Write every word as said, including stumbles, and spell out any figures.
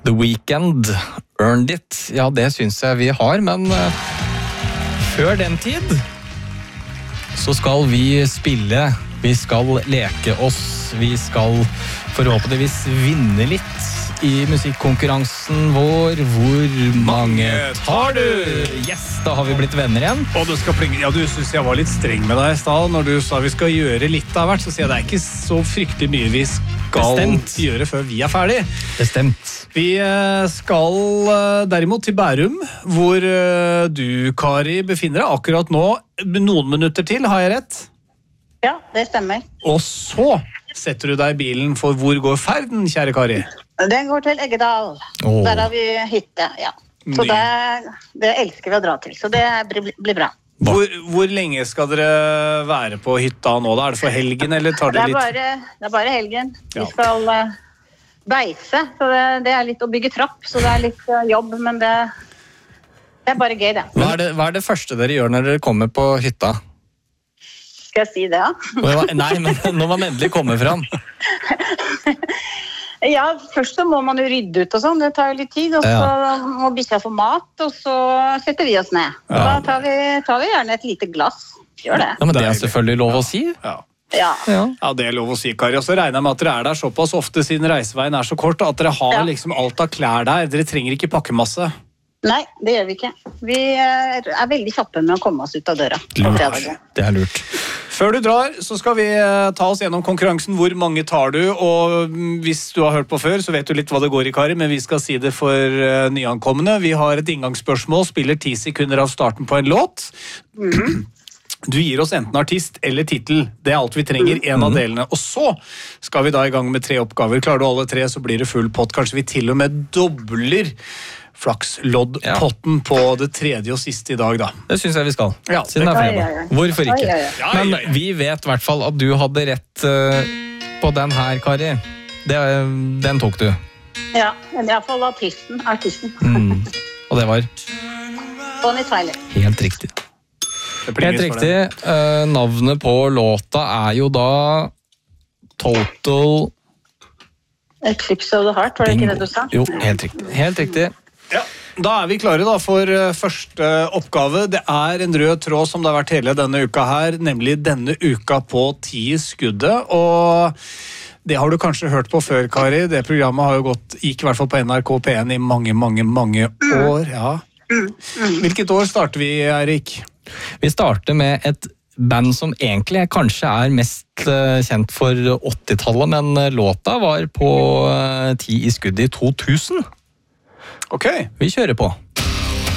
The Weeknd, Earned It. Ja, det synes jeg vi har, men uh, før den tid så skal vi spille, vi skal leke oss, vi skal forhåpentligvis vinne litt i musikkonkurransen vår. Hvor mange tar du? Yes, da har vi blitt venner igjen. Og du skal plinge. Ja, du synes jeg var litt streng med deg i stad når du sa vi skal gjøre litt av hvert, så sier jeg det er ikke så fryktelig mye vi skal Bestemt. gjøre før vi er ferdig. Bestemt. Vi skal derimot til Bærum, hvor du, Kari, befinner deg akkurat nå. Noen minutter til, har jeg rett? Ja, det stemmer. Og så setter du deg i bilen, for hvor går ferden, kjære Kari? Den går til Eggedal. Oh. Der har vi hytte, ja. Så det, det elsker vi å dra til, så det blir bra. Hvor, hvor lenge skal dere være på hytta nå da? Er det for helgen, eller tar dere litt? Det er bare, det er bare helgen. Ja. Vi skal uh, beise, så det, det er litt å bygge trapp, så det er litt uh, jobb, men det, det er bare gøy, det. Hva er det. Hva er det første dere gjør når dere kommer på hytta? Skal jeg si det, ja? Nei, men når man endelig kommer fram. Ja, først så må man jo rydde ut og sånn, det tar jo litt tid, og så ja. må bikkja få mat, og så setter vi oss ned. Ja. Da tar vi, tar vi gjerne et lite glass. Gjør det. Ja, men det er selvfølgelig lov å si. Ja. Ja. Ja. ja, det er lov å si, Kari. Og så regner jeg med at dere er der såpass ofte siden reiseveien er så kort, at dere har ja. liksom alt av klær der. Dere trenger ikke pakkemasse. Nei, det gjør vi ikke. Vi er veldig kjappe med å komme oss ut av døra. Lurt. Det er lurt. Før du drar, så skal vi ta oss gjennom konkurransen. Hvor mange tar du? Og hvis du har hørt på før, så vet du litt hva det går i, Kari, men vi skal si det for nyankomne. Vi har et inngangsspørsmål, spiller ti sekunder av starten på en låt. Mm. Du gir oss enten artist eller titel. Det er alt vi trenger, en av delene. Og så skal vi da i gang med tre oppgaver. Klarer du alle tre, så blir det full pott. Kanskje vi til og med dobler flaksloddpotten ja. på det tredje og siste i dag, da. Det synes jeg vi skal, ja, siden det er fredag. Hvorfor ikke? Ja, ja, ja. Men vi vet i hvert fall at du hadde rett uh, på den her, Kari. Det, den tok du. Ja, men i hvert fall artisten. artisten. Mm. Og det var? Bonnie Tyler. Helt riktig. Helt riktig. Uh, navnet på låta er jo da Total... Eclipse of the Heart, var det ikke det du sa? Jo, helt riktig. Helt riktig. Ja, da er vi klare da for første oppgave. Det er en rød tråd som det har vært hele denne uka her, nemlig denne uka på ti i skuddet, og det har du kanskje hørt på før, Kari. Det programmet har jo gått, gikk i hvert fall på N R K P en i mange, mange, mange år. Ja. Hvilket år starter vi, Erik? Vi starter med et band som egentlig kanskje er mest uh, kjent for åttitallet, men uh, låta var på uh, ti i skuddet i to tusen. Ok. Vi kjører på.